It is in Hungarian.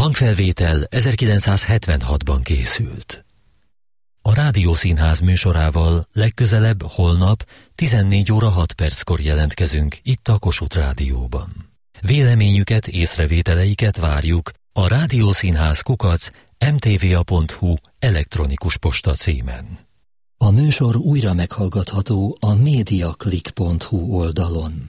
hangfelvétel 1976-ban készült. A Rádiószínház műsorával legközelebb holnap 14 óra 6 perckor jelentkezünk itt a Kossuth Rádióban. Véleményüket, észrevételeiket várjuk a rádiószínház@mtva.hu elektronikus posta címen. A műsor újra meghallgatható a mediaclick.hu oldalon.